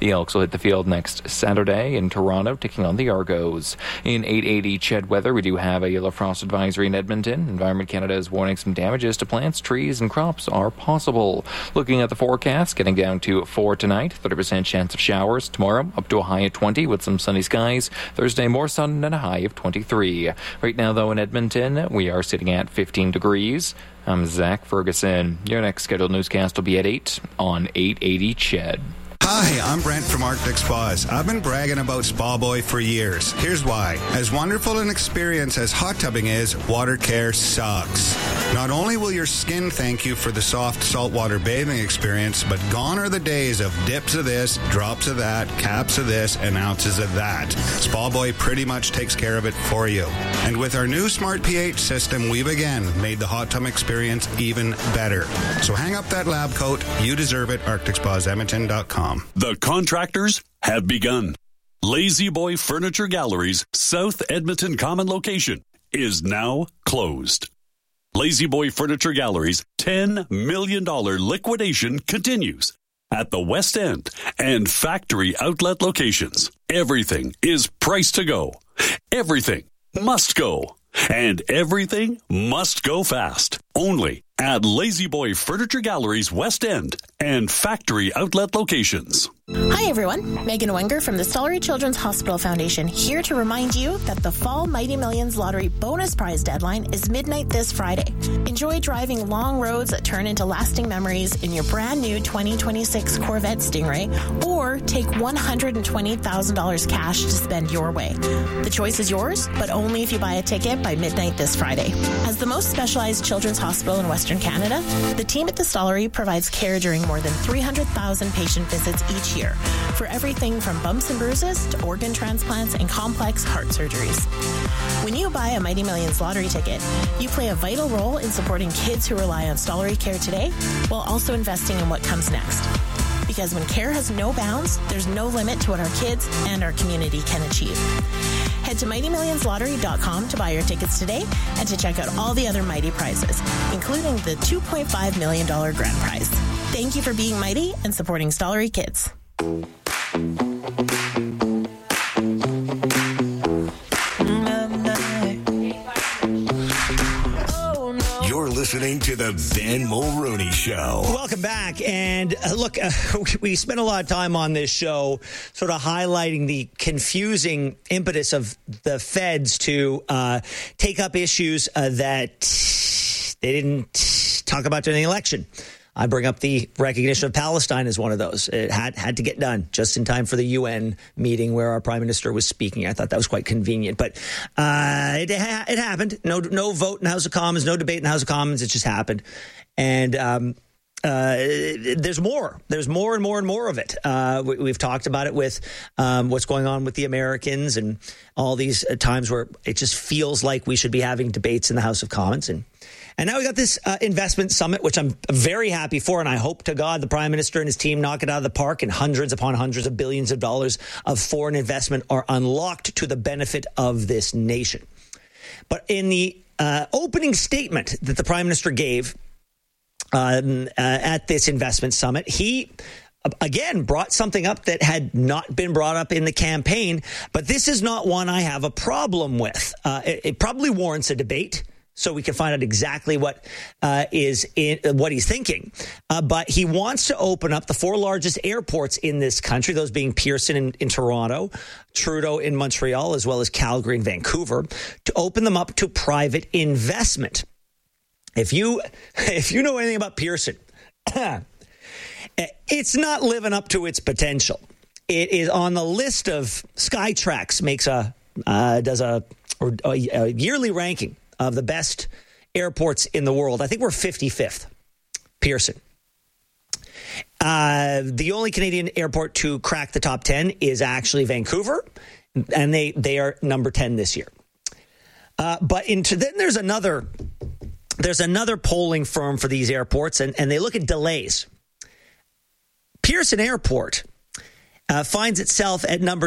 The Elks will hit the field next Saturday in Toronto, taking on the Argos. In 880 CHED weather, we do have a yellow frost advisory in Edmonton. Environment Canada is warning some damages to plants, trees, and crops are possible. Looking at the forecast, getting down to 4 tonight, 30% chance of showers. Tomorrow, up to a high of 20 with some sunny skies. Thursday, more sun and a high of 23. Right now, though, in Edmonton, we are sitting at 15 degrees. I'm Zach Ferguson. Your next scheduled newscast will be at 8 on 880 CHED. Hi, I'm Brent from Arctic Spas. I've been bragging about Spa Boy for years. Here's why. As wonderful an experience as hot tubbing is, water care sucks. Not only will your skin thank you for the soft saltwater bathing experience, but gone are the days of dips of this, drops of that, caps of this, and ounces of that. Spa Boy pretty much takes care of it for you. And with our new Smart pH system, we've again made the hot tub experience even better. So hang up that lab coat. You deserve it. ArcticSpasEdmonton.com. The contractors have begun. Lazy Boy Furniture Gallery's South Edmonton Common location is now closed. Lazy Boy Furniture Gallery's $10 million liquidation continues at the West End and factory outlet locations. Everything is priced to go. Everything must go. And everything must go fast. Only at Lazy Boy Furniture Gallery's West End and factory outlet locations. Hi everyone, Megan Wenger from the Stollery Children's Hospital Foundation here to remind you that the Fall Mighty Millions Lottery bonus prize deadline is midnight this Friday. Enjoy driving long roads that turn into lasting memories in your brand new 2026 Corvette Stingray, or take $120,000 cash to spend your way. The choice is yours, but only if you buy a ticket by midnight this Friday. As the most specialized children's hospital in Western Canada, the team at the Stollery provides care during more than 300,000 patient visits each year for everything from bumps and bruises to organ transplants and complex heart surgeries. When you buy a Mighty Millions lottery ticket, you play a vital role in supporting kids who rely on Stollery care today while also investing in what comes next. Because when care has no bounds, there's no limit to what our kids and our community can achieve. Head to MightyMillionsLottery.com to buy your tickets today and to check out all the other Mighty prizes, including the $2.5 million grand prize. Thank you for being Mighty and supporting Stollery Kids. You're listening to the Ben Mulroney Show. Welcome back. And look, we spent a lot of time on this show sort of highlighting the confusing impetus of the feds to take up issues that they didn't talk about during the election. I bring up the recognition of Palestine as one of those. It had to get done just in time for the UN meeting where our prime minister was speaking. I thought that was quite convenient, but it happened. No vote in House of Commons, no debate in House of Commons. It just happened, and there's more. There's more and more and more of it. We've talked about it with what's going on with the Americans and all these times where it just feels like we should be having debates in the House of Commons. And now we got this investment summit, which I'm very happy for. And I hope to God the prime minister and his team knock it out of the park and hundreds upon hundreds of billions of dollars of foreign investment are unlocked to the benefit of this nation. But in the opening statement that the prime minister gave at this investment summit, he again brought something up that had not been brought up in the campaign. But this is not one I have a problem with. It probably warrants a debate, so we can find out exactly what he's thinking. But he wants to open up the 4 largest airports in this country, those being Pearson in Toronto, Trudeau in Montreal, as well as Calgary and Vancouver, to open them up to private investment. If you know anything about Pearson, it's not living up to its potential. It is on the list of Skytrax does a yearly ranking of the best airports in the world. I think we're 55th, Pearson. The only Canadian airport to crack the top 10 is actually Vancouver, and they are number 10 this year. But then there's another polling firm for these airports, and they look at delays. Pearson Airport finds itself at number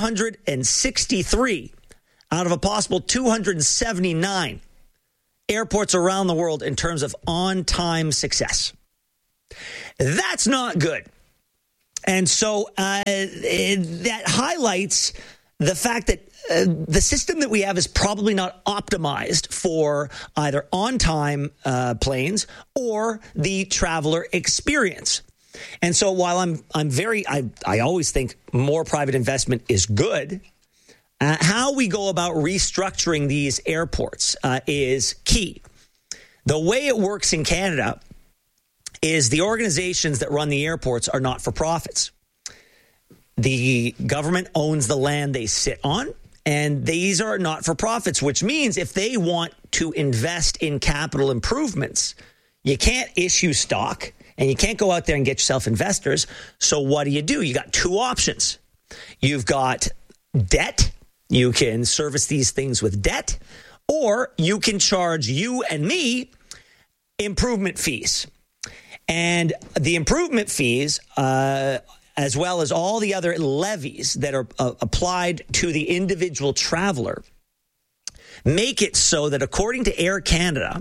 263 out of a possible 279 airports around the world in terms of on-time success. That's not good. And so that highlights the fact that the system that we have is probably not optimized for either on-time planes or the traveler experience. And so while I always think more private investment is good, how we go about restructuring these airports is key. The way it works in Canada is the organizations that run the airports are not-for-profits. The government owns the land they sit on, and these are not-for-profits, which means if they want to invest in capital improvements, you can't issue stock, and you can't go out there and get yourself investors. So what do? You got two options. You've got debt. You can service these things with debt, or you can charge you and me improvement fees. And the improvement fees, as well as all the other levies that are applied to the individual traveler, make it so that according to Air Canada,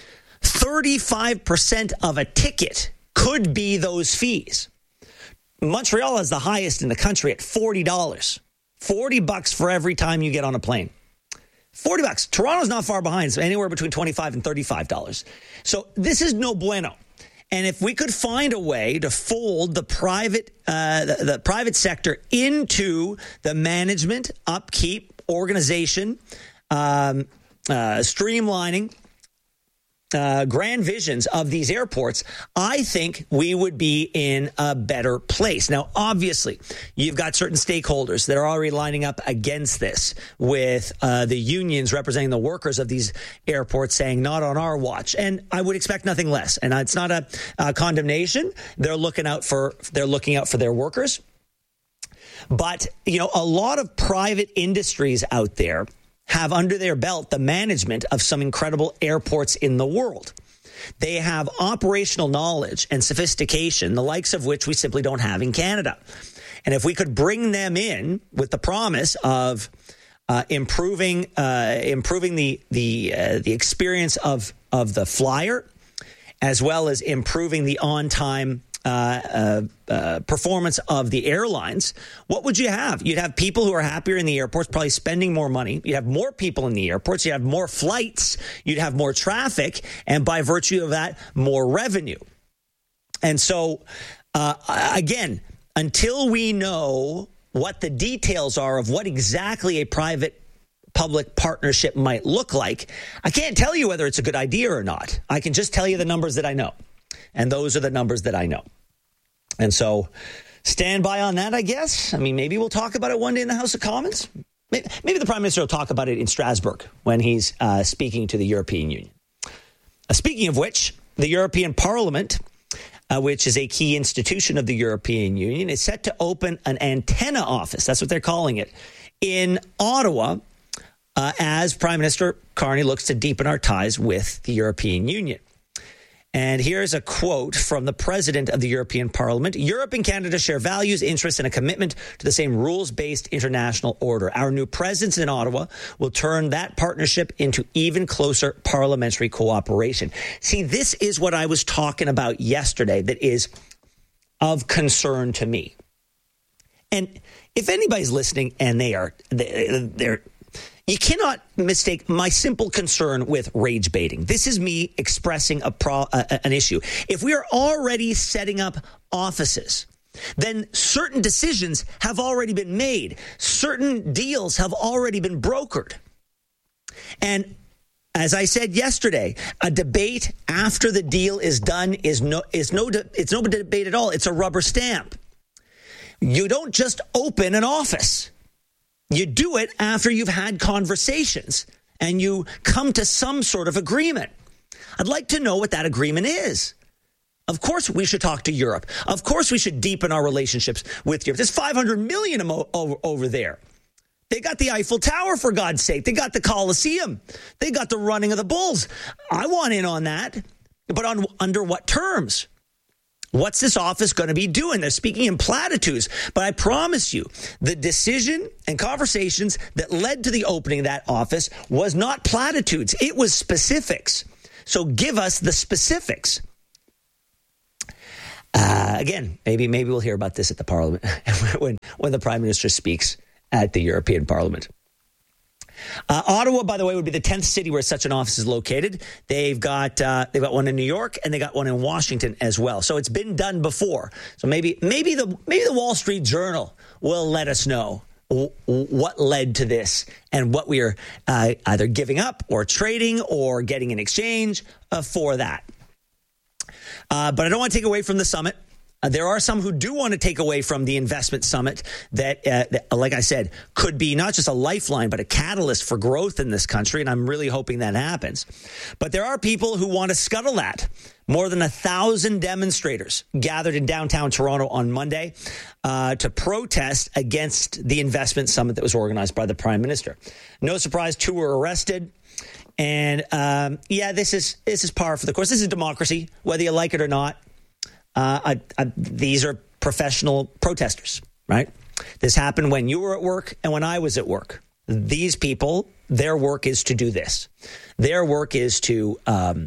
35% of a ticket could be those fees. Montreal is the highest in the country at $40. $40 for every time you get on a plane. $40. Toronto's not far behind, so anywhere between $25 and $35. So this is no bueno. And if we could find a way to fold the private sector into the management, upkeep, organization, streamlining, grand visions of these airports, I think we would be in a better place. Now, obviously, you've got certain stakeholders that are already lining up against this, with the unions representing the workers of these airports saying, not on our watch. And I would expect nothing less. And it's not a condemnation. They're looking out for their workers. But, a lot of private industries out there have under their belt the management of some incredible airports in the world. They have operational knowledge and sophistication, the likes of which we simply don't have in Canada. And if we could bring them in with the promise of improving the experience of the flyer, as well as improving the on-time performance of the airlines, what would you have? You'd have people who are happier in the airports, probably spending more money. You'd have more people in the airports. You'd have more flights. You'd have more traffic. And by virtue of that, more revenue. And so, again, until we know what the details are of what exactly a private-public partnership might look like, I can't tell you whether it's a good idea or not. I can just tell you the numbers that I know. And those are the numbers that I know. And so stand by on that, I guess. I mean, maybe we'll talk about it one day in the House of Commons. Maybe the Prime Minister will talk about it in Strasbourg when he's speaking to the European Union. Speaking of which, the European Parliament, which is a key institution of the European Union, is set to open an antenna office. That's what they're calling it, in Ottawa, as Prime Minister Carney looks to deepen our ties with the European Union. And here's a quote from the president of the European Parliament. Europe and Canada share values, interests, and a commitment to the same rules-based international order. Our new presence in Ottawa will turn that partnership into even closer parliamentary cooperation. See, this is what I was talking about yesterday that is of concern to me. And if anybody's listening and they're you cannot mistake my simple concern with rage baiting. This is me expressing an issue. If we are already setting up offices, then certain decisions have already been made. Certain deals have already been brokered. And as I said yesterday, a debate after the deal is done is no debate at all. It's a rubber stamp. You don't just open an office. You do it after you've had conversations and you come to some sort of agreement. I'd like to know what that agreement is. Of course, we should talk to Europe. Of course, we should deepen our relationships with Europe. There's 500 million over there. They got the Eiffel Tower, for God's sake. They got the Colosseum. They got the running of the bulls. I want in on that, but under what terms? What's this office going to be doing? They're speaking in platitudes, but I promise you, the decision and conversations that led to the opening of that office was not platitudes. It was specifics. So give us the specifics. Again, maybe we'll hear about this at the Parliament when the Prime Minister speaks at the European Parliament. Ottawa, by the way, would be the 10th city where such an office is located. They've got one in New York and they got one in Washington as well. So it's been done before. So maybe the Wall Street Journal will let us know what led to this and what we are either giving up or trading or getting in exchange for that. But I don't want to take away from the summit. There are some who do want to take away from the investment summit that, like I said, could be not just a lifeline, but a catalyst for growth in this country. And I'm really hoping that happens. But there are people who want to scuttle that. More than 1,000 demonstrators gathered in downtown Toronto on Monday to protest against the investment summit that was organized by the Prime Minister. No surprise, 2 were arrested. And this is par for the course. This is democracy, whether you like it or not. These are professional protesters, right? This happened when you were at work and when I was at work. These people, their work is to do this. Their work is to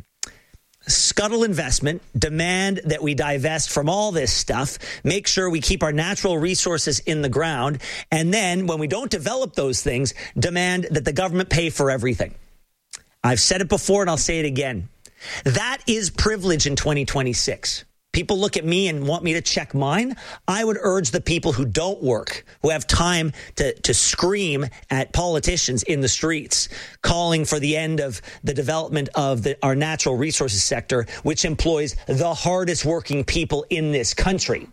scuttle investment, demand that we divest from all this stuff, make sure we keep our natural resources in the ground, and then when we don't develop those things, demand that the government pay for everything. I've said it before and I'll say it again. That is privilege in 2026. People look at me and want me to check mine. I would urge the people who don't work, who have time to scream at politicians in the streets, calling for the end of the development of our natural resources sector, which employs the hardest working people in this country.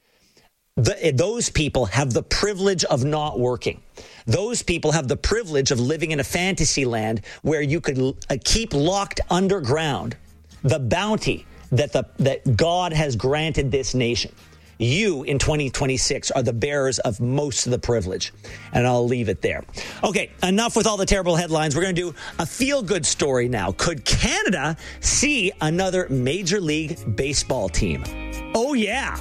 Those people have the privilege of not working. Those people have the privilege of living in a fantasy land where you could keep locked underground the bounty that God has granted this nation. You, in 2026, are the bearers of most of the privilege. And I'll leave it there. Okay, enough with all the terrible headlines. We're going to do a feel-good story now. Could Canada see another Major League Baseball team? Oh, yeah.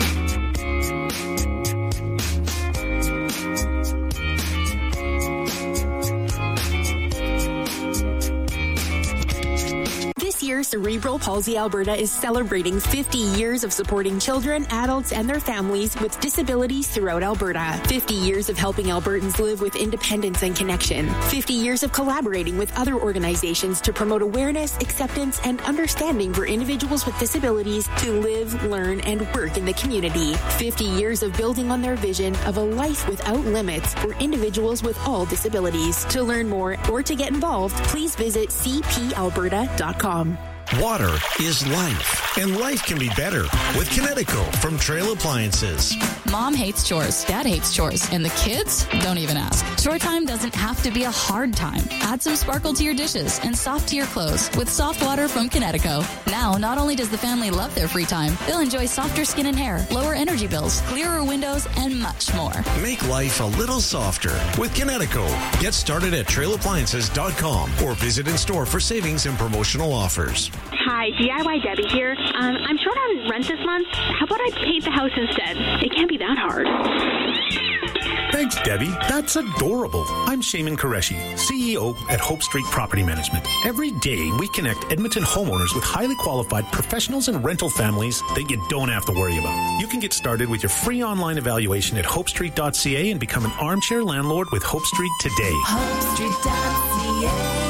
This year, Cerebral Palsy Alberta is celebrating 50 years of supporting children, adults, and their families with disabilities throughout Alberta. 50 years of helping Albertans live with independence and connection. 50 years of collaborating with other organizations to promote awareness, acceptance, and understanding for individuals with disabilities to live, learn, and work in the community. 50 years of building on their vision of a life without limits for individuals with all disabilities. To learn more or to get involved, please visit cpalberta.com. Water is life, and life can be better with Kinetico from Trail Appliances. Mom hates chores, Dad hates chores, and the kids don't even ask. Chore time doesn't have to be a hard time. Add some sparkle to your dishes and soft to your clothes with soft water from Kinetico. Now, not only does the family love their free time, they'll enjoy softer skin and hair, lower energy bills, clearer windows, and much more. Make life a little softer with Kinetico. Get started at trailappliances.com or visit in store for savings and promotional offers. Hi, DIY Debbie here. I'm short on rent this month. How about I paint the house instead? It can't be that hard. Thanks, Debbie. That's adorable. I'm Shaman Qureshi, CEO at Hope Street Property Management. Every day, we connect Edmonton homeowners with highly qualified professionals and rental families that you don't have to worry about. You can get started with your free online evaluation at hopestreet.ca and become an armchair landlord with Hope Street today. HopeStreet.ca.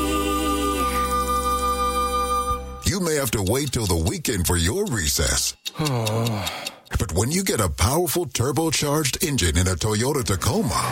You may have to wait till the weekend for your recess. But when you get a powerful turbocharged engine in a Toyota Tacoma,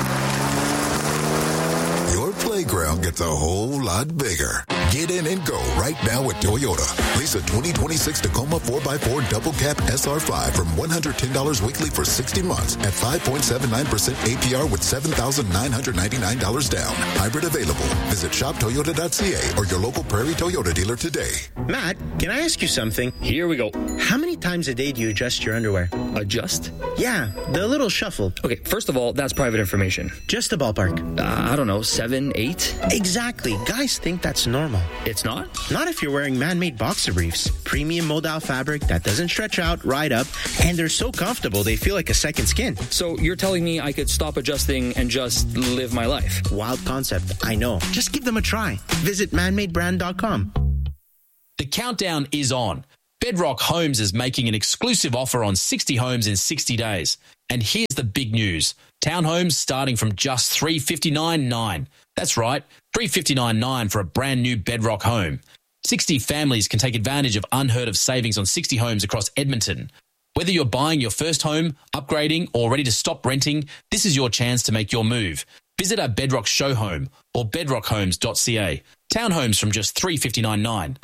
your playground gets a whole lot bigger. Get in and go right now at Toyota. Lease a 2026 Tacoma 4x4 double cab SR5 from $110 weekly for 60 months at 5.79% APR with $7,999 down. Hybrid available. Visit shoptoyota.ca or your local Prairie Toyota dealer today. Matt, can I ask you something? Here we go. How many times a day do you adjust your underwear? Adjust? Yeah, the little shuffle. Okay, first of all, that's private information. Just a ballpark. I don't know, 7, 8? Exactly. Guys think that's normal. It's not? Not if you're wearing man-made boxer briefs. Premium modal fabric that doesn't stretch out, ride up, and they're so comfortable they feel like a second skin. So you're telling me I could stop adjusting and just live my life? Wild concept, I know. Just give them a try. Visit manmadebrand.com. The countdown is on. Bedrock Homes is making an exclusive offer on 60 homes in 60 days. And here's the big news. Townhomes starting from just $359,900. That's right, $359,900 for a brand new Bedrock home. 60 families can take advantage of unheard of savings on 60 homes across Edmonton. Whether you're buying your first home, upgrading, or ready to stop renting, this is your chance to make your move. Visit our Bedrock show home or bedrockhomes.ca. Townhomes from just $359,900.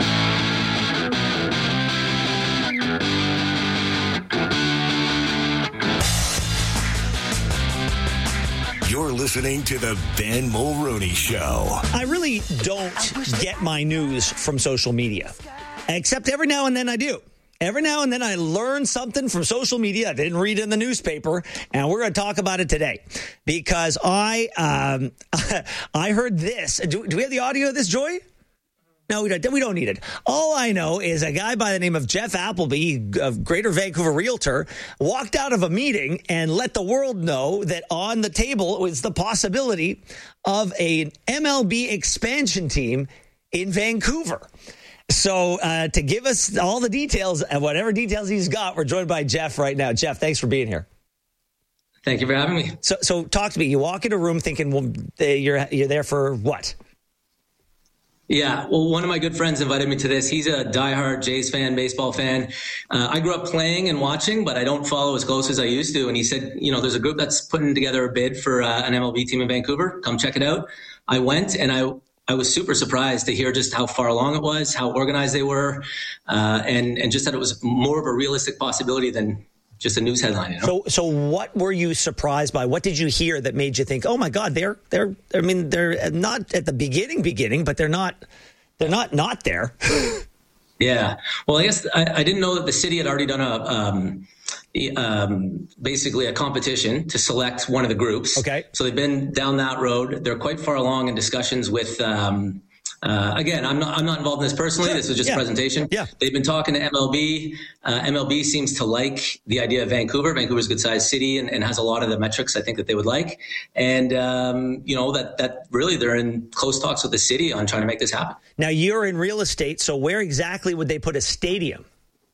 You're listening to the Ben Mulroney Show. I really don't get my news from social media, except every now and then I do. Every now and then I learn something from social media I didn't read in the newspaper, and we're going to talk about it today because I heard this. Do we have the audio of this, Joy? No, we don't need it. All I know is a guy by the name of Jeff Appleby, a Greater Vancouver realtor, walked out of a meeting and let the world know that on the table was the possibility of an MLB expansion team in Vancouver. So to give us all the details and whatever details he's got, we're joined by Jeff right now. Jeff, thanks for being here. Thank you for having me. So talk to me. You walk into a room thinking, well, you're there for what? Yeah, well, one of my good friends invited me to this. He's a diehard Jays fan, baseball fan. I grew up playing and watching, but I don't follow as close as I used to. And he said, there's a group that's putting together a bid for an MLB team in Vancouver. Come check it out. I went, and I was super surprised to hear just how far along it was, how organized they were, and just that it was more of a realistic possibility than just a news headline. So what were you surprised by? What did you hear that made you think, oh my God, they're not at the beginning, but they're not there. Yeah. Well, I guess I didn't know that the city had already done basically a competition to select one of the groups. Okay. So they've been down that road. They're quite far along in discussions with, again, I'm not involved in this personally. Sure. This was just a presentation. Yeah. They've been talking to MLB. MLB seems to like the idea of Vancouver. Vancouver's a good sized city and has a lot of the metrics I think that they would like. And, that really they're in close talks with the city on trying to make this happen. Now you're in real estate. So where exactly would they put a stadium?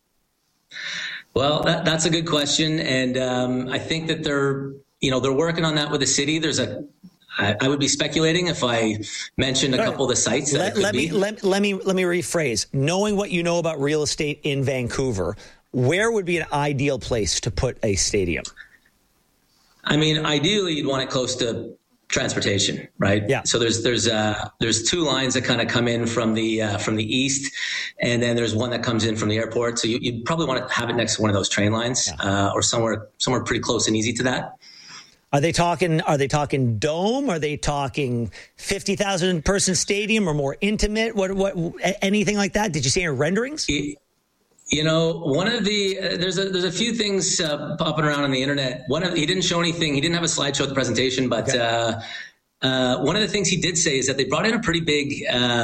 Well, that's a good question. And I think that they're working on that with the city. I would be speculating if I mentioned a couple of the sites. Let me rephrase. Knowing what you know about real estate in Vancouver, where would be an ideal place to put a stadium? I mean, ideally, you'd want it close to transportation, right? Yeah. So there's two lines that kind of come in from the east, and then there's one that comes in from the airport. So you'd probably want to have it next to one of those train lines, or somewhere pretty close and easy to that. Are they talking dome? Are they talking 50,000 person stadium or more intimate? What anything like that? Did you see any renderings? One of there's a few things popping around on the internet. He didn't show anything. He didn't have a slideshow at the presentation, but one of the things he did say is that they brought in a pretty big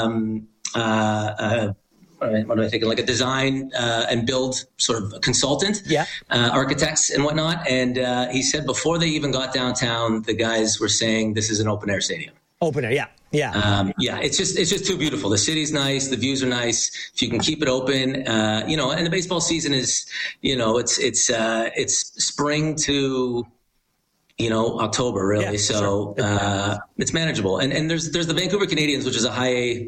what am I thinking? Like a design and build sort of consultant, architects and whatnot. And he said before they even got downtown, the guys were saying this is an open air stadium. Open air, yeah. It's just too beautiful. The city's nice, the views are nice. If you can keep it open, and the baseball season is, it's spring to October really. Yeah, so sure. It's manageable. And there's the Vancouver Canadians, which is a high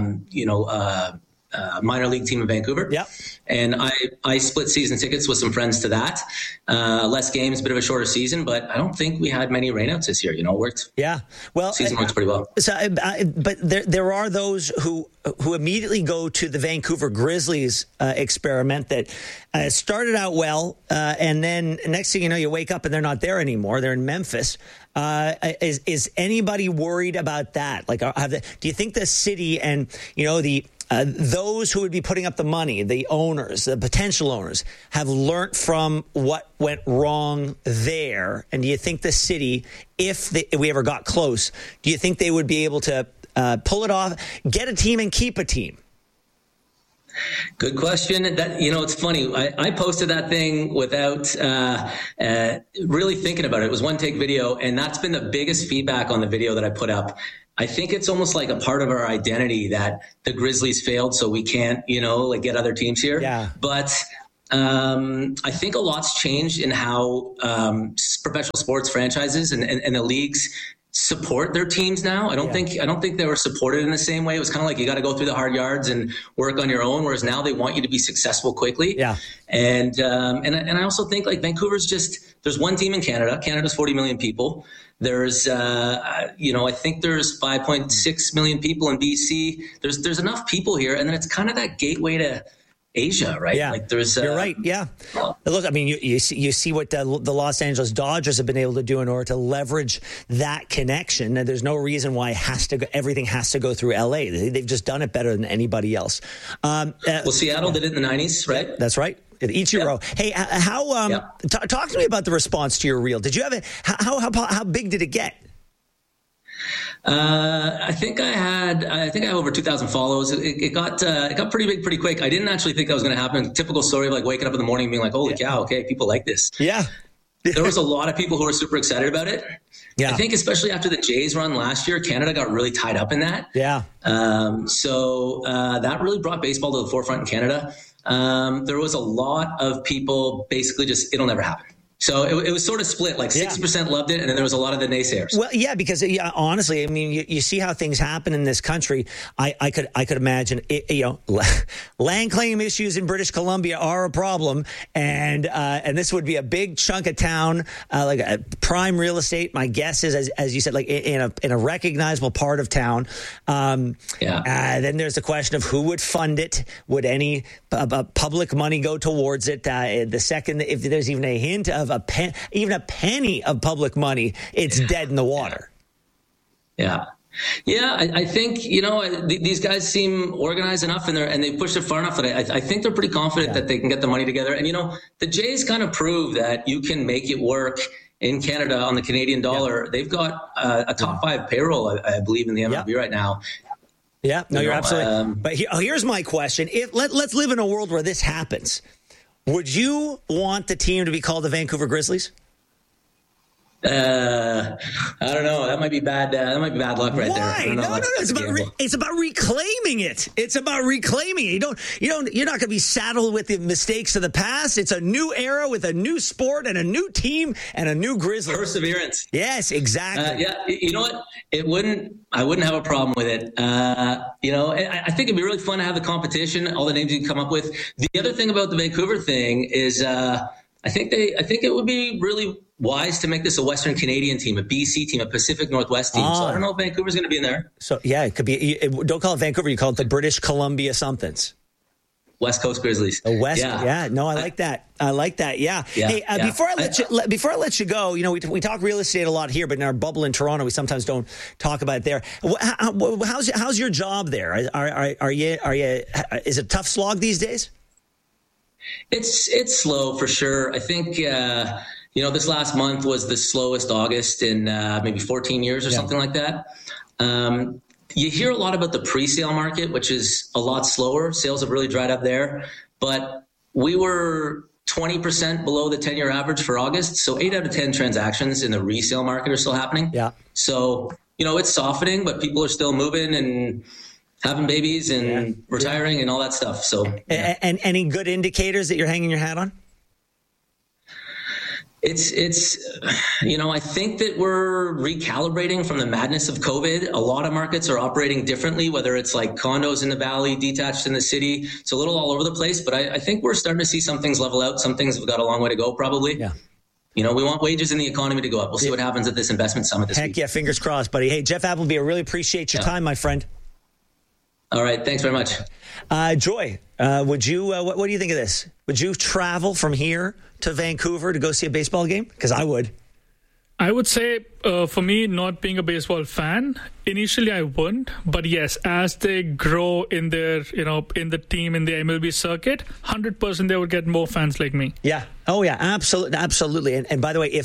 minor league team in Vancouver. Yeah. And I split season tickets with some friends to that. Less games, bit of a shorter season, but I don't think we had many rainouts this year. It worked. Yeah. Well, season works pretty well. So, but there are those who immediately go to the Vancouver Grizzlies experiment that started out well, and then next thing you know, you wake up and they're not there anymore. They're in Memphis. Is anybody worried about that? Like, do you think the city and those who would be putting up the money, the owners, the potential owners, have learnt from what went wrong there? And do you think the city, if we ever got close, do you think they would be able to pull it off, get a team and keep a team? Good question. That it's funny. I posted that thing without really thinking about it. It was one take video, and that's been the biggest feedback on the video that I put up. I think it's almost like a part of our identity that the Grizzlies failed, so we can't, get other teams here. Yeah. But I think a lot's changed in how professional sports franchises and the leagues support their teams now. I don't think they were supported in the same way. It was kind of like you got to go through the hard yards and work on your own, whereas now they want you to be successful quickly. Yeah. And I also think like Vancouver's there's one team in Canada. Canada's 40 million people. There's, I think there's 5.6 million people in BC. There's enough people here, and then it's kind of that gateway to Asia, right? Yeah, like there's. You're right. Yeah. Look, I mean, you see what the Los Angeles Dodgers have been able to do in order to leverage that connection. And there's no reason why everything has to go through LA. They've just done it better than anybody else. Seattle did it in the 90s, right? That's right. Ichiro. Yep. Hey, talk to me about the response to your reel. Did you have how big did it get? I think I have over 2,000 follows. It got pretty big pretty quick. I didn't actually think that was going to happen. Typical story of like waking up in the morning and being like, holy cow, okay, people like this. Yeah. There was a lot of people who were super excited about it. Yeah. I think especially after the Jays run last year, Canada got really tied up in that. Yeah. So that really brought baseball to the forefront in Canada. There was a lot of people basically just, it'll never happen. So it was sort of split, like 60% loved it, and then there was a lot of the naysayers. Well, yeah, because honestly, I mean, you see how things happen in this country. I could imagine, land claim issues in British Columbia are a problem, and this would be a big chunk of town, like a prime real estate. My guess is, as you said, like in a recognizable part of town. Then there's the question of who would fund it. Would any public money go towards it? The second, if there's even a hint of even a penny of public money, it's dead in the water. Yeah. I think, these guys seem organized enough and they pushed it far enough that I think they're pretty confident that they can get the money together. And, the Jays kind of prove that you can make it work in Canada on the Canadian dollar. Yeah. They've got a top 5 payroll, I believe, in the MLB right now. Yeah, no, you're absolutely. But here's my question. Let's live in a world where this happens. Would you want the team to be called the Vancouver Grizzlies? I don't know. That might be bad. That might be bad luck right there. Why? No. It's about reclaiming it. It's about reclaiming it. You're not going to be saddled with the mistakes of the past. It's a new era with a new sport and a new team and a new Grizzlies. Perseverance. Yes, exactly. You know what? I wouldn't have a problem with it. I think it'd be really fun to have the competition, all the names you can come up with. The other thing about the Vancouver thing is, I think it would be really wise to make this a Western Canadian team, a BC team, a Pacific Northwest team. So I don't know if Vancouver's going to be in there. So yeah, it could be. Don't call it Vancouver. You call it the British Columbia somethings. West Coast Grizzlies. The West. Yeah. No, I like that. Yeah. Hey, before I let you go, we talk real estate a lot here, but in our bubble in Toronto, we sometimes don't talk about it there. How's your job there? Are you? Is it a tough slog these days? It's slow for sure. I think this last month was the slowest August in maybe 14 years or something like that. You hear a lot about the pre-sale market, which is a lot slower. Sales have really dried up there, but we were 20% below the 10-year average for August. So 8 out of 10 transactions in the resale market are still happening. Yeah. So, it's softening, but people are still moving and having babies and retiring and all that stuff. So, and any good indicators that you're hanging your hat on? It's I think that we're recalibrating from the madness of COVID. A lot of markets are operating differently, whether it's like condos in the valley, detached in the city. It's a little all over the place, but I think we're starting to see some things level out. Some things have got a long way to go, probably. Yeah. We want wages in the economy to go up. We'll see what happens at this investment summit this week. Heck yeah, fingers crossed, buddy. Hey, Jeff Appleby, I really appreciate your time, my friend. All right. Thanks very much. Joy, would you, what do you think of this? Would you travel from here to Vancouver to go see a baseball game? Because I would. I would say, for me, not being a baseball fan, initially I wouldn't. But yes, as they grow in their, in the team, in the MLB circuit, 100% they would get more fans like me. Yeah. Oh, yeah. Absolutely. And by the way,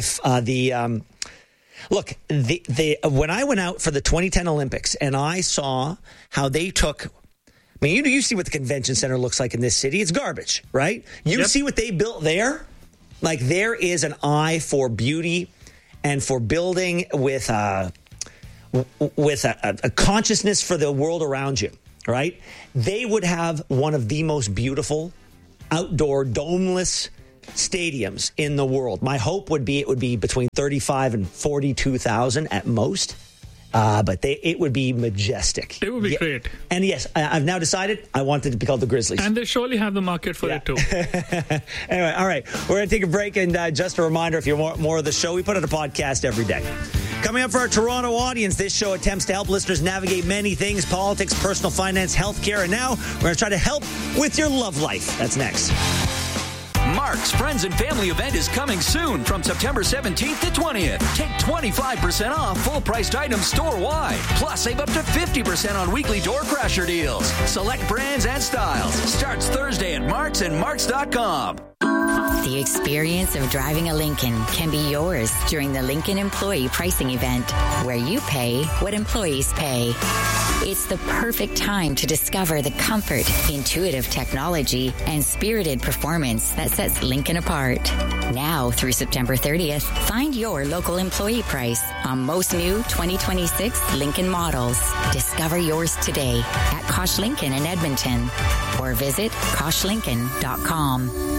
look, when I went out for the 2010 Olympics and I saw how they took, you see what the convention center looks like in this city. It's garbage, right? You see what they built there? Like, there is an eye for beauty and for building with with a consciousness for the world around you, right? They would have one of the most beautiful outdoor domeless stadiums in the world. My hope would be it would be between 35 and 42,000 at most. But it would be majestic. It would be great. And yes, I've now decided I want it to be called the Grizzlies. And they surely have the market for it too. Anyway, all right. We're going to take a break. And just a reminder, if you want more of the show, we put out a podcast every day. Coming up for our Toronto audience, this show attempts to help listeners navigate many things: politics, personal finance, healthcare. And now we're going to try to help with your love life. That's next. Mark's Friends and Family event is coming soon from September 17th to 20th. Take 25% off full-priced items store-wide. Plus, save up to 50% on weekly door crasher deals. Select brands and styles. Starts Thursday at Mark's and Marks.com. The experience of driving a Lincoln can be yours during the Lincoln Employee Pricing Event, where you pay what employees pay. It's the perfect time to discover the comfort, intuitive technology, and spirited performance that sets Lincoln apart. Now through September 30th, find your local employee price on most new 2026 Lincoln models. Discover yours today at Kosh Lincoln in Edmonton or visit KoshLincoln.com.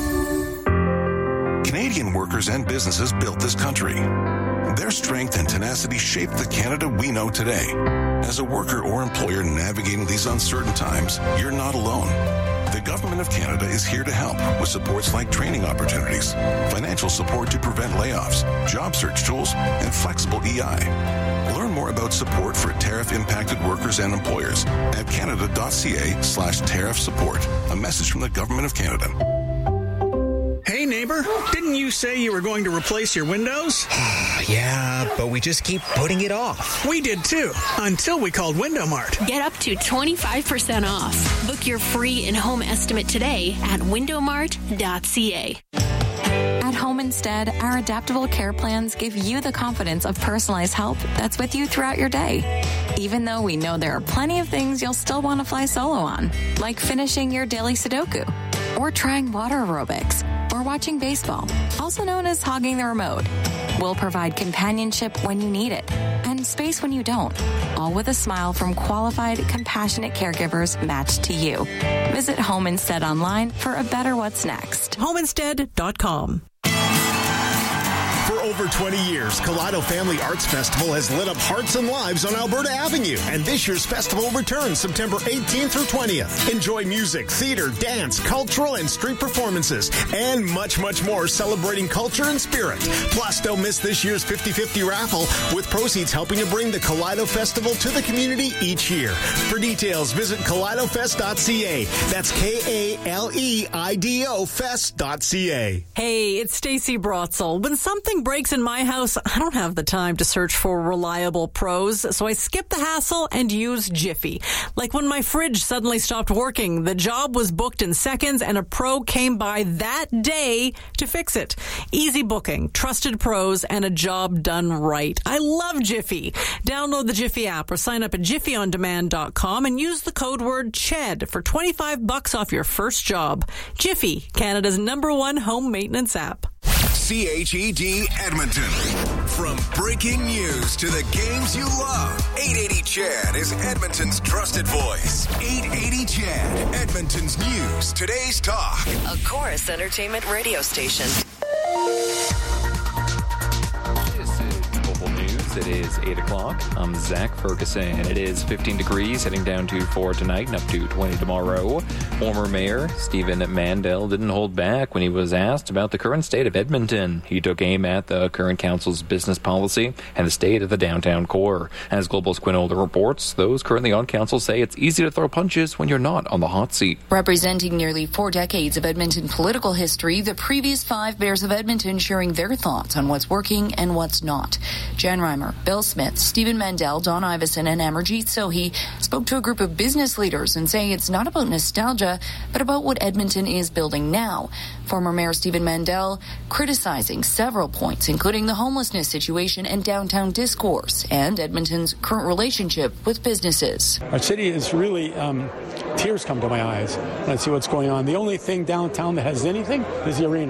Canadian workers and businesses built this country. Their strength and tenacity shaped the Canada we know today. As a worker or employer navigating these uncertain times, you're not alone. The Government of Canada is here to help with supports like training opportunities, financial support to prevent layoffs, job search tools, and flexible EI. Learn more about support for tariff-impacted workers and employers at canada.ca/tariff support. A message from the Government of Canada. Hey, neighbor, didn't you say you were going to replace your windows? Yeah, but we just keep putting it off. We did too, until we called Window Mart. Get up to 25% off. Book your free in-home estimate today at windowmart.ca. At Home Instead, our adaptable care plans give you the confidence of personalized help that's with you throughout your day. Even though we know there are plenty of things you'll still want to fly solo on, like finishing your daily Sudoku, or trying water aerobics, or watching baseball, also known as hogging the remote. We'll provide companionship when you need it, and space when you don't, all with a smile from qualified, compassionate caregivers matched to you. Visit Home Instead online for a better what's next. HomeInstead.com. For over 20 years, Kaleido Family Arts Festival has lit up hearts and lives on Alberta Avenue, and this year's festival returns September 18th through 20th. Enjoy music, theater, dance, cultural and street performances, and much, much more celebrating culture and spirit. Plus, don't miss this year's 50-50 raffle, with proceeds helping to bring the Kaleido Festival to the community each year. For details, visit KaleidoFest.ca. That's KALEIDO Fest.ca. Hey, it's Stacey Brotzel. When something breaks in my house, I don't have the time to search for reliable pros, so I skip the hassle and use Jiffy. Like when my fridge suddenly stopped working, the job was booked in seconds and a pro came by that day to fix it. Easy booking, trusted pros, and a job done right. I love Jiffy. Download the Jiffy app or sign up at jiffyondemand.com and use the code word CHED for $25 off your first job. Jiffy, Canada's #1 home maintenance app. CHED Edmonton. From breaking news to the games you love, 880 CHED is Edmonton's trusted voice. 880 CHED, Edmonton's news, today's talk. A Chorus Entertainment radio station. It is 8 o'clock. I'm Zach Ferguson. It is 15 degrees, heading down to 4 tonight and up to 20 tomorrow. Former Mayor Stephen Mandel didn't hold back when he was asked about the current state of Edmonton. He took aim at the current council's business policy and the state of the downtown core. As Global's Quinn Older reports, those currently on council say it's easy to throw punches when you're not on the hot seat. Representing nearly 4 decades of Edmonton political history, the previous 5 mayors of Edmonton sharing their thoughts on what's working and what's not. Jan Reimer, Bill Smith, Stephen Mandel, Don Iveson, and Amarjeet Sohi spoke to a group of business leaders and say it's not about nostalgia, but about what Edmonton is building now. Former Mayor Stephen Mandel criticizing several points, including the homelessness situation and downtown discourse, and Edmonton's current relationship with businesses. Our city is really, tears come to my eyes when I see what's going on. The only thing downtown that has anything is the arena.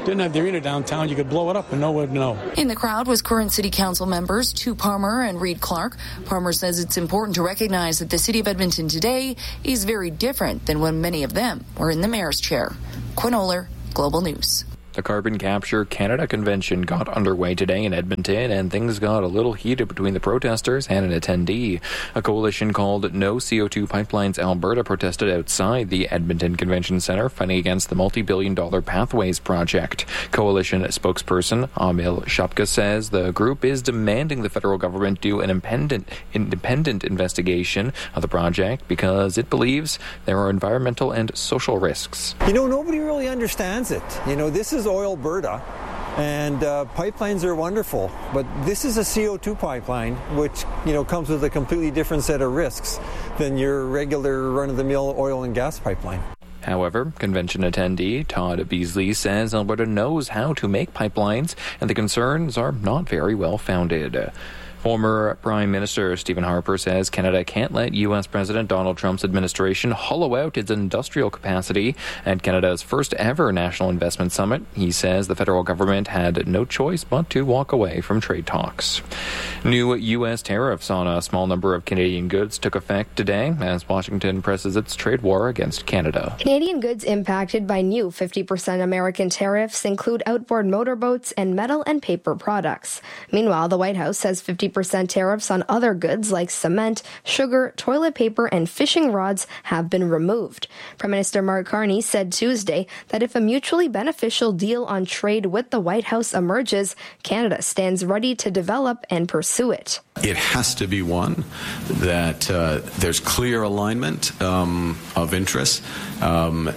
didn't have the arena downtown, you could blow it up and no one would know. In the crowd was current City Council members Stu Palmer and Reed Clark. Palmer says it's important to recognize that the City of Edmonton today is very different than when many of them were in the mayor's chair. Quinn Oler, Global News. The Carbon Capture Canada Convention got underway today in Edmonton, and things got a little heated between the protesters and an attendee. A coalition called No CO2 Pipelines Alberta protested outside the Edmonton Convention Centre, fighting against the multi-billion-dollar Pathways project. Coalition spokesperson Amil Shapka says the group is demanding the federal government do an independent investigation of the project because it believes there are environmental and social risks. Nobody really understands it. This is Oilberta, and pipelines are wonderful, but this is a CO2 pipeline, which comes with a completely different set of risks than your regular run-of-the-mill oil and gas pipeline. However, convention attendee Todd Beasley says Alberta knows how to make pipelines, and the concerns are not very well founded. Former Prime Minister Stephen Harper says Canada can't let U.S. President Donald Trump's administration hollow out its industrial capacity at Canada's first ever National Investment Summit. He says the federal government had no choice but to walk away from trade talks. New U.S. tariffs on a small number of Canadian goods took effect today as Washington presses its trade war against Canada. Canadian goods impacted by new 50% American tariffs include outboard motorboats and metal and paper products. Meanwhile, the White House says 50% tariffs on other goods like cement, sugar, toilet paper, and fishing rods have been removed. Prime Minister Mark Carney said Tuesday that if a mutually beneficial deal on trade with the White House emerges, Canada stands ready to develop and pursue it. It has to be one that there's clear alignment of interests and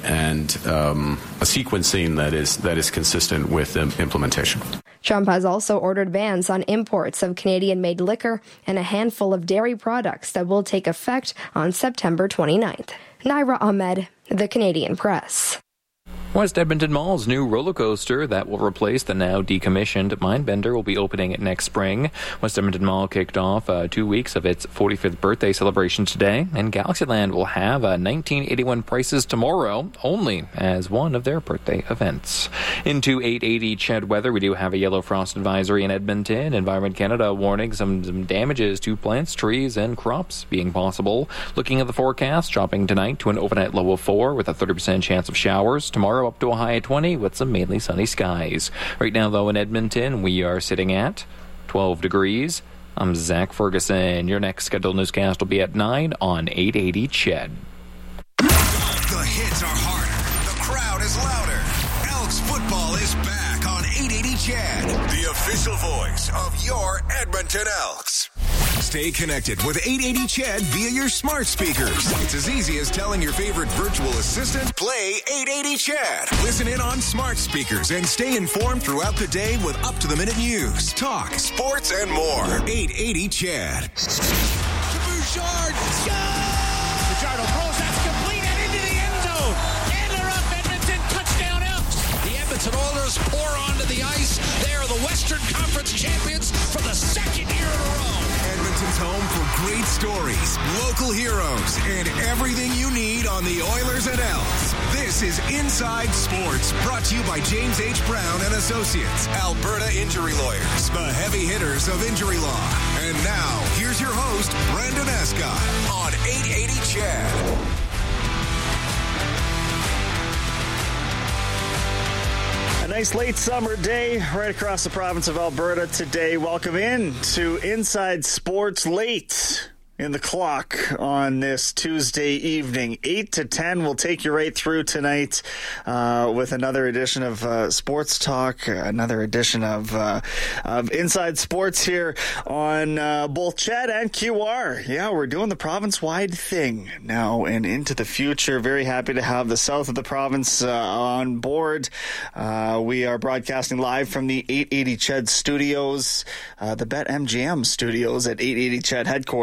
a sequencing that is consistent with implementation. Trump has also ordered bans on imports of Canadian-made liquor and a handful of dairy products that will take effect on September 29th. Naira Ahmed, The Canadian Press. West Edmonton Mall's new roller coaster that will replace the now decommissioned Mindbender will be opening next spring. West Edmonton Mall kicked off 2 weeks of its 45th birthday celebration today, and Galaxyland will have 1981 prices tomorrow, only as one of their birthday events. Into 880 Ched weather, we do have a yellow frost advisory in Edmonton. Environment Canada warning some damages to plants, trees, and crops being possible. Looking at the forecast, dropping tonight to an overnight low of 4 with a 30% chance of showers. Tomorrow up to a high of 20 with some mainly sunny skies. Right now, though, in Edmonton, we are sitting at 12 degrees. I'm Zach Ferguson. Your next scheduled newscast will be at 9 on 880 Ched. The hits are harder. The crowd is louder. Elks football is back on 880 Ched, the official voice of your Edmonton Elks. Stay connected with 880 Ched via your smart speakers. It's as easy as telling your favorite virtual assistant, play 880 Ched. Listen in on smart speakers and stay informed throughout the day with up-to-the-minute news, talk, sports, and more. 880 Ched. To Bouchard. Fajardo throws, that's complete and into the end zone. And they're up, Edmonton. Touchdown Elks. The Edmonton Oilers pour onto the ice. They are the Western Conference champions for the second year in a row. Edmonton's home for great stories, local heroes, and everything you need on the Oilers and Elks. This is Inside Sports, brought to you by James H. Brown and Associates, Alberta Injury Lawyers, the heavy hitters of injury law. And now, here's your host, Brendan Escott, on 880 Ched. Nice late summer day right across the province of Alberta today. Welcome in to Inside Sports late in the clock on this Tuesday evening. 8 to 10 will take you right through tonight with another edition of Sports Talk, another edition of Inside Sports here on both Ched and QR. Yeah, we're doing the province-wide thing now and into the future. Very happy to have the south of the province on board. We are broadcasting live from the 880 Ched studios, the BetMGM studios at 880 Ched headquarters to be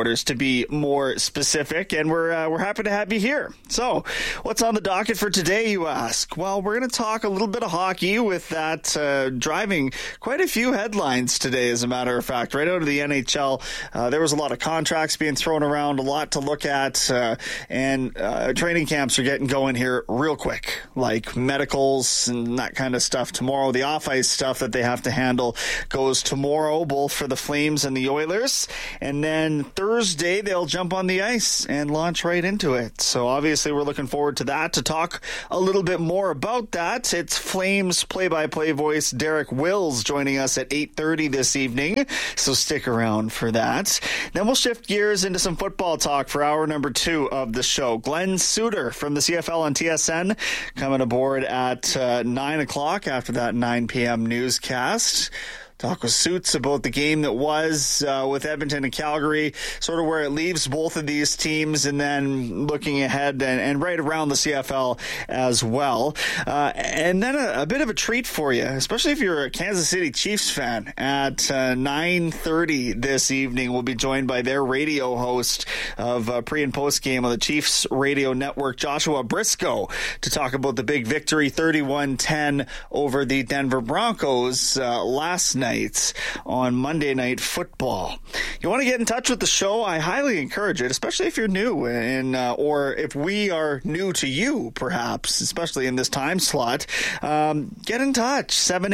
be more specific, and we're happy to have you here. So, what's on the docket for today, you ask? Well, we're going to talk a little bit of hockey with that driving quite a few headlines today, as a matter of fact. Right out of the NHL, there was a lot of contracts being thrown around, a lot to look at, and training camps are getting going here real quick, like medicals and that kind of stuff tomorrow. The off-ice stuff that they have to handle goes tomorrow, both for the Flames and the Oilers. And then Thursday, they'll jump on the ice and launch right into it. So obviously, we're looking forward to that. To talk a little bit more about that, it's Flames play-by-play voice Derek Wills joining us at 8:30 this evening. So stick around for that. Then we'll shift gears into some football talk for hour number 2 of the show. Glenn Suter from the CFL on TSN coming aboard at 9 o'clock after that 9 p.m. newscast. Talk with Suits about the game that was with Edmonton and Calgary, sort of where it leaves both of these teams, and then looking ahead and right around the CFL as well. And then a bit of a treat for you, especially if you're a Kansas City Chiefs fan. At 9:30 this evening, we'll be joined by their radio host of pre- and post-game on the Chiefs radio network, Joshua Briscoe, to talk about the big victory 31-10 over the Denver Broncos last night on Monday Night Football. You want to get in touch with the show? I highly encourage it, especially if you're new or if we are new to you, perhaps, especially in this time slot. Get in touch.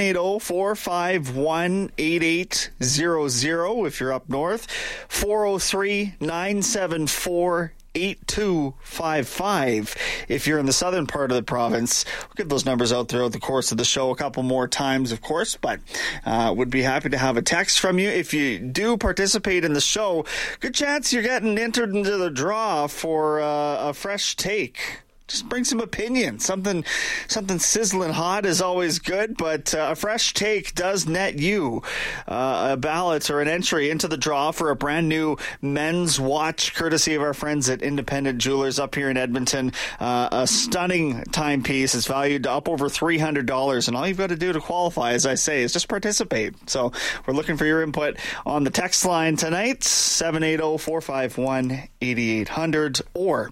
780-451-8800 if you're up north. 403-974-8255 if you're in the southern part of the province. We'll give those numbers out throughout the course of the show a couple more times, of course, but would be happy to have a text from you. If you do participate in the show, good chance you're getting entered into the draw for a fresh take. Just bring some opinion. Something sizzling hot is always good, but a fresh take does net you a ballot or an entry into the draw for a brand new men's watch, courtesy of our friends at Independent Jewelers up here in Edmonton. A stunning timepiece. It's valued up over $300, and all you've got to do to qualify, as I say, is just participate. So we're looking for your input on the text line tonight, 780-451-8800 or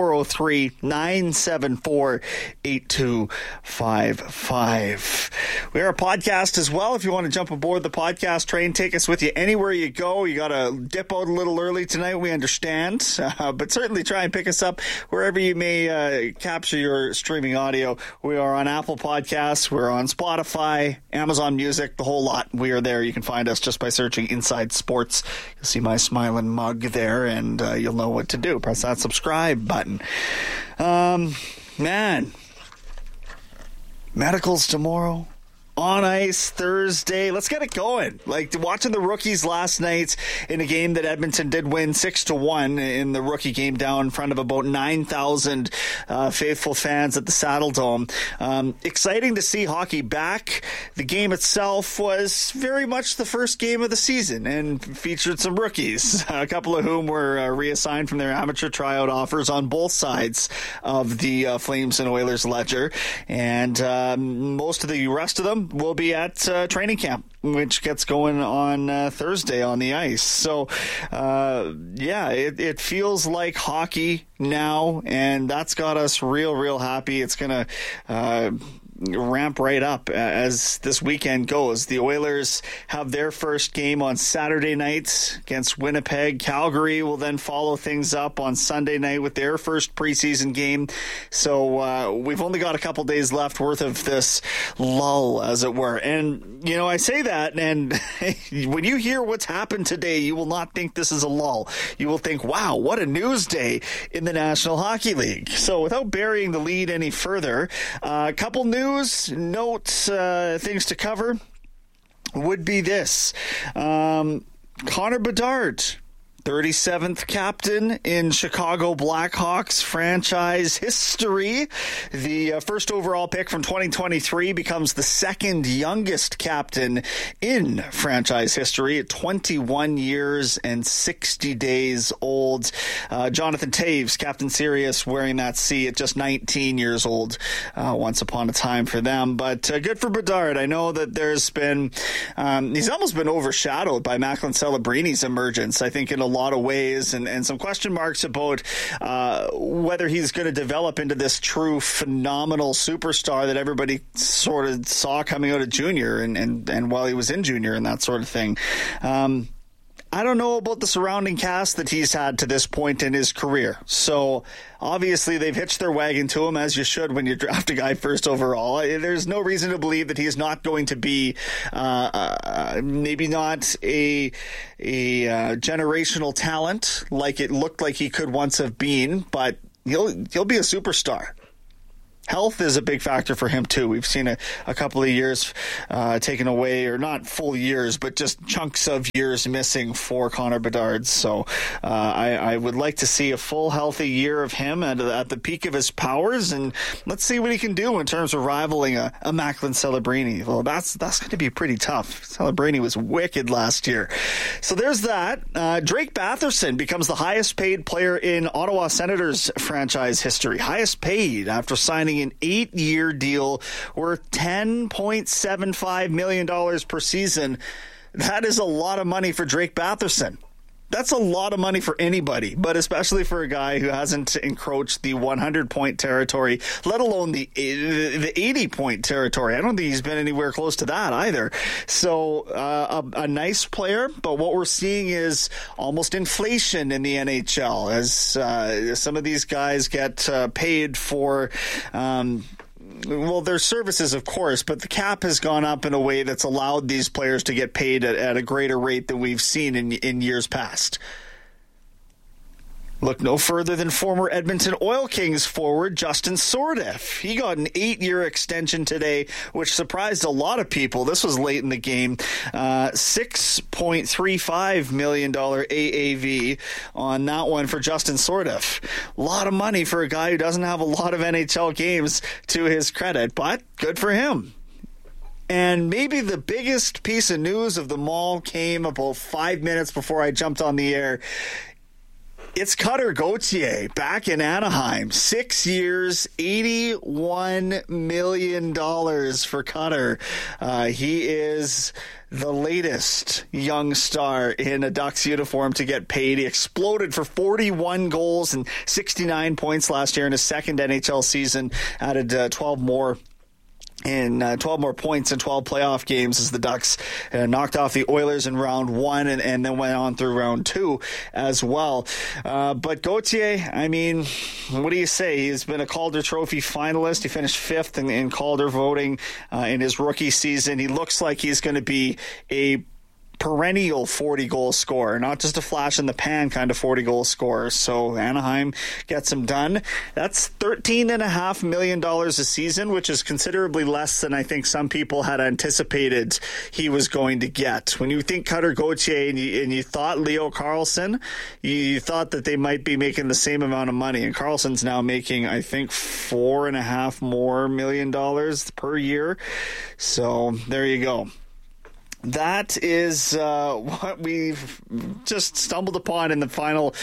403-974-8255. We are a podcast as well. If you want to jump aboard the podcast train, take us with you anywhere you go. You got to dip out a little early tonight, we understand, but certainly try and pick us up wherever you may capture your streaming audio. We are on Apple Podcasts. We're on Spotify, Amazon Music, the whole lot. We are there. You can find us just by searching Inside Sports. You'll see my smiling mug there, and you'll know what to do. Press that subscribe button. Man, medicals tomorrow, on ice Thursday. Let's get it going. Like watching the rookies last night in a game that Edmonton did win 6-1 in the rookie game down in front of about 9,000 faithful fans at the Saddle Dome. Exciting to see hockey back. The game itself was very much the first game of the season and featured some rookies, a couple of whom were reassigned from their amateur tryout offers on both sides of the Flames and Oilers ledger. And most of the rest of them will be at training camp, which gets going on Thursday on the ice. So, it feels like hockey now, and that's got us real happy. It's going to ramp right up as this weekend goes. The Oilers have their first game on Saturday night against Winnipeg. Calgary will then follow things up on Sunday night with their first preseason game. So we've only got a couple days left worth of this lull, as it were. And, I say that, and when you hear what's happened today, you will not think this is a lull. You will think, wow, what a news day in the National Hockey League. So without burying the lead any further, a couple notes, things to cover would be this. Connor Bedard, 37th captain in Chicago Blackhawks franchise history. The first overall pick from 2023 becomes the second youngest captain in franchise history at 21 years and 60 days old. Jonathan Toews, Captain Sirius, wearing that C at just 19 years old once upon a time for them. But good for Bedard. I know that there's been, he's almost been overshadowed by Macklin Celebrini's emergence, I think, in a lot of ways, and some question marks about whether he's going to develop into this true phenomenal superstar that everybody sort of saw coming out of junior and while he was in junior and that sort of thing. I don't know about the surrounding cast that he's had to this point in his career. So obviously they've hitched their wagon to him, as you should when you draft a guy first overall. There's no reason to believe that he is not going to be maybe not a generational talent like it looked like he could once have been, but he'll be a superstar. Health is a big factor for him, too. We've seen a couple of years taken away, or not full years, but just chunks of years missing for Connor Bedard. So I would like to see a full, healthy year of him at the peak of his powers, and let's see what he can do in terms of rivaling a Macklin Celebrini. Well, that's going to be pretty tough. Celebrini was wicked last year. So there's that. Drake Batherson becomes the highest paid player in Ottawa Senators franchise history. Highest paid after signing an 8-year deal worth $10.75 million per season. That is a lot of money for Drake Batherson. That's a lot of money for anybody, but especially for a guy who hasn't encroached the 100-point territory, let alone the 80-point territory. I don't think he's been anywhere close to that either. So a nice player, but what we're seeing is almost inflation in the NHL as some of these guys get paid for their services, of course, but the cap has gone up in a way that's allowed these players to get paid at a greater rate than we've seen in years past. Look no further than former Edmonton Oil Kings forward Justin Sourdif. He got an 8-year extension today, which surprised a lot of people. This was late in the game. $6.35 million AAV on that one for Justin Sourdif. A lot of money for a guy who doesn't have a lot of NHL games to his credit, but good for him. And maybe the biggest piece of news of them all came about 5 minutes before I jumped on the air. It's Cutter Gauthier back in Anaheim. 6 years, $81 million for Cutter. He is the latest young star in a Ducks uniform to get paid. He exploded for 41 goals and 69 points last year in his second NHL season, added 12 more points in 12 playoff games as the Ducks knocked off the Oilers in round 1 and then went on through round 2 as well. But Gauthier, I mean, what do you say? He's been a Calder Trophy finalist. He finished 5th in Calder voting in his rookie season. He looks like he's going to be a perennial 40-goal scorer, not just a flash-in-the-pan kind of 40-goal scorer. So Anaheim gets him done. That's $13.5 million a season, which is considerably less than I think some people had anticipated he was going to get. When you think Cutter Gauthier and you thought Leo Carlsson, you thought that they might be making the same amount of money. And Carlson's now making, I think, $4.5 million per year. So there you go. That is what we've just stumbled upon in the final,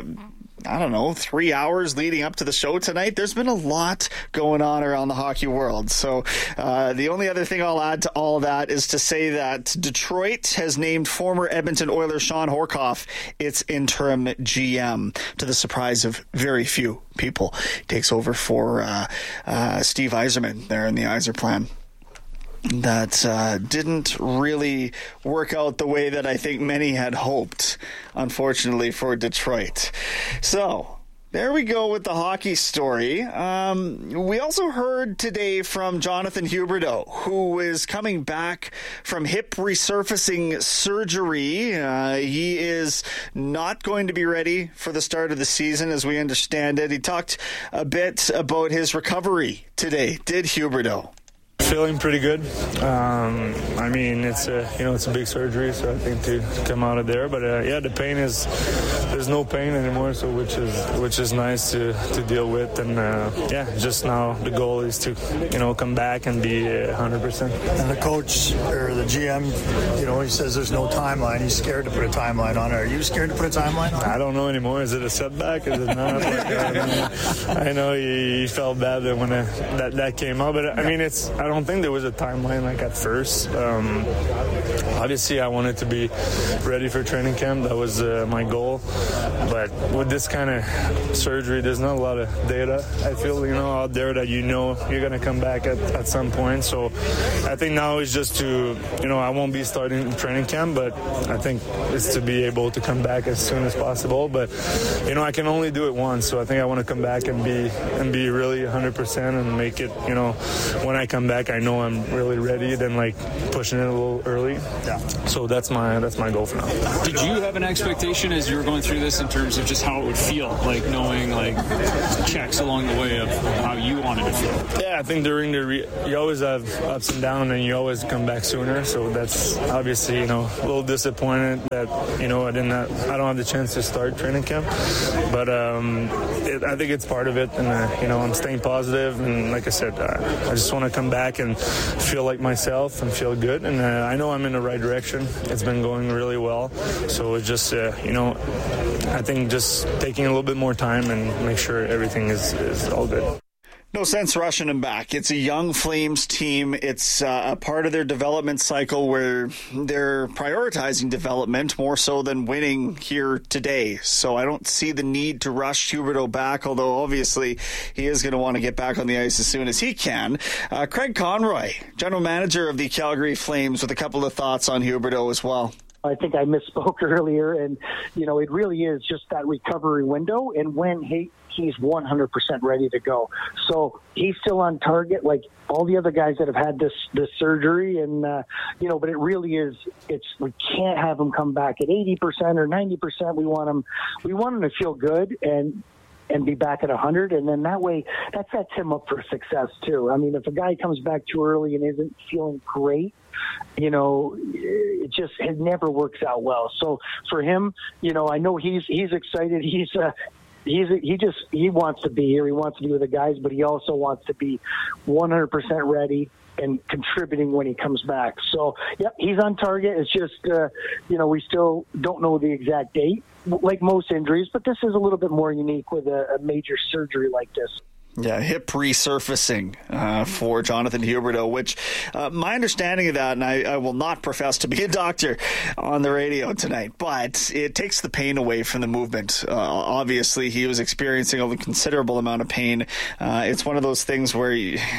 3 hours leading up to the show tonight. There's been a lot going on around the hockey world. So the only other thing I'll add to all of that is to say that Detroit has named former Edmonton Oilers Sean Horkoff its interim GM, to the surprise of very few people. He takes over for Steve Yzerman there in the Yzer plan. That didn't really work out the way that I think many had hoped, unfortunately, for Detroit. So there we go with the hockey story. We also heard today from Jonathan Huberdeau, who is coming back from hip resurfacing surgery. He is not going to be ready for the start of the season, as we understand it. He talked a bit about his recovery today, did Huberdeau? Feeling pretty good. I mean, it's a big surgery, so I think to come out of there. But the pain there's no pain anymore, so which is nice to deal with. And just now the goal is to come back and be 100%. And the coach or the GM, he says there's no timeline. He's scared to put a timeline on it. Are you scared to put a timeline on it? I don't know anymore. Is it a setback? Is it not? I know he felt bad when that came out, but I mean, I don't don't think there was a timeline like at first. Obviously, I wanted to be ready for training camp. That was my goal. But with this kind of surgery, there's not a lot of data, I feel, out there that you're going to come back at some point. So I think now is just to, I won't be starting training camp, but I think it's to be able to come back as soon as possible. But, I can only do it once. So I think I want to come back and be really 100% and make it, when I come back, I know I'm really ready, than like pushing it a little early. Yeah. So that's my goal for now. Did you have an expectation as you were going through this in terms of just how it would feel, like knowing like checks along the way of how you wanted to feel? Yeah, I think during you always have ups and downs, and you always come back sooner. So that's obviously, a little disappointed that, I don't have the chance to start training camp. But I think it's part of it, and I'm staying positive. And like I said, I just want to come back and feel like myself and feel good. And I know I'm in the right direction. It's been going really well. So it's just, I think just taking a little bit more time and make sure everything is all good. No sense rushing him back. It's a young Flames team. It's a part of their development cycle where they're prioritizing development more so than winning here today. So I don't see the need to rush Huberdeau back, although obviously he is going to want to get back on the ice as soon as he can. Craig Conroy, general manager of the Calgary Flames, with a couple of thoughts on Huberdeau as well. I think I misspoke earlier, and, it really is just that recovery window, and when he's 100% ready to go. So he's still on target, like all the other guys that have had this surgery, and, but it really is, we can't have him come back at 80% or 90%. We want him to feel good and be back at 100, and then that way, that sets him up for success too. I mean, if a guy comes back too early and isn't feeling great, it never works out well. So for him, I know he's excited. He wants to be here. He wants to be with the guys, but he also wants to be 100% ready and contributing when he comes back. So, yep, he's on target. It's just, we still don't know the exact date, like most injuries, but this is a little bit more unique with a major surgery like this. Yeah, hip resurfacing for Jonathan Huberdeau, which my understanding of that, and I will not profess to be a doctor on the radio tonight, but it takes the pain away from the movement. Obviously, he was experiencing a considerable amount of pain. It's one of those things where,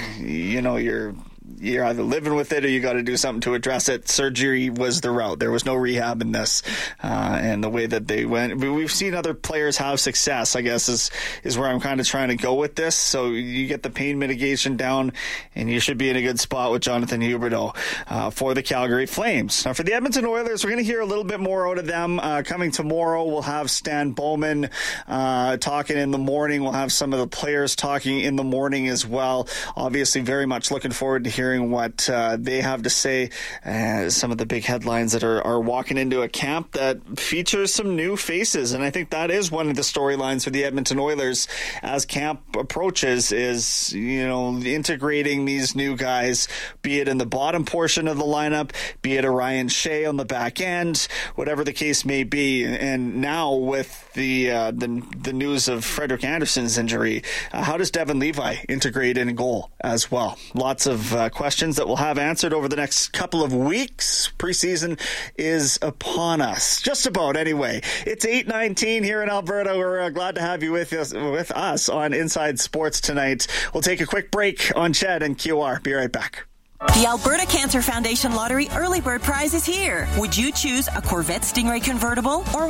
you're either living with it or you got to do something to address it. Surgery was the route. There was no rehab in this. And the way that they went, we've seen other players have success, I guess, is where I'm kind of trying to go with this. So you get the pain mitigation down, and you should be in a good spot with Jonathan Huberdeau for the Calgary Flames. Now, for the Edmonton Oilers, we're going to hear a little bit more out of them. Coming tomorrow, we'll have Stan Bowman talking in the morning. We'll have some of the players talking in the morning as well. Obviously, very much looking forward to hearing what they have to say. Some of the big headlines that are walking into a camp that features some new faces, and I think that is one of the storylines for the Edmonton Oilers as camp approaches, is integrating these new guys, be it in the bottom portion of the lineup, be it a Ryan Shea on the back end, whatever the case may be. And now with the news of Frederik Andersen's injury, how does Devon Levi integrate in goal as well? Lots of questions that we'll have answered over the next couple of weeks. Preseason is upon us. Just about, anyway. It's 8:19 here in Alberta. We're glad to have you with us on Inside Sports tonight. We'll take a quick break on Ched and QR. Be right back. The Alberta Cancer Foundation Lottery Early Bird Prize is here. Would you choose a Corvette Stingray convertible or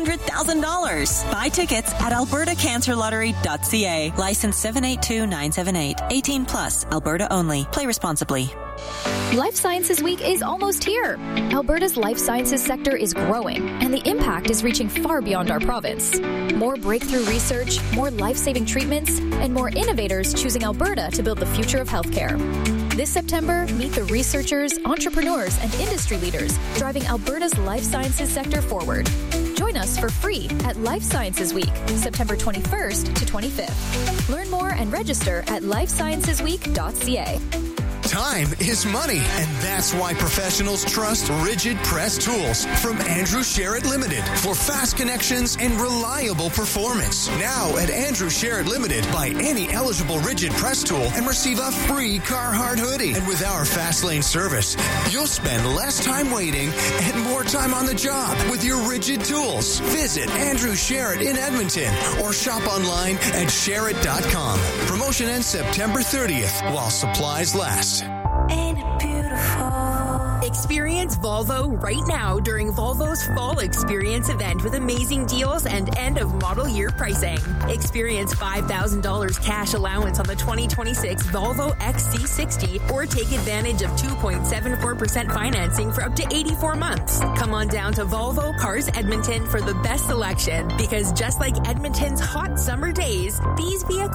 $100,000? Buy tickets at albertacancerlottery.ca. License 782978. 18 plus. Alberta only. Play responsibly. Life Sciences Week is almost here. Alberta's life sciences sector is growing, and the impact is reaching far beyond our province. More breakthrough research, more life-saving treatments, and more innovators choosing Alberta to build the future of healthcare. This September, meet the researchers, entrepreneurs, and industry leaders driving Alberta's life sciences sector forward. Join us for free at Life Sciences Week, September 21st to 25th. Learn more and register at lifesciencesweek.ca. Time is money, and that's why professionals trust Rigid Press tools from Andrew Sherritt Limited for fast connections and reliable performance. Now at Andrew Sherritt Limited, buy any eligible Rigid Press tool and receive a free Carhartt hoodie. And with our Fast Lane service, you'll spend less time waiting and more time on the job with your Rigid tools. Visit Andrew Sherritt in Edmonton or shop online at Sherritt.com. Promotion ends September 30th while supplies last. Ain't it beautiful? Experience Volvo right now during Volvo's Fall Experience event with amazing deals and end-of-model year pricing. Experience $5,000 cash allowance on the 2026 Volvo XC60 or take advantage of 2.74% financing for up to 84 months. Come on down to Volvo Cars Edmonton for the best selection because just like Edmonton's hot summer days, these vehicles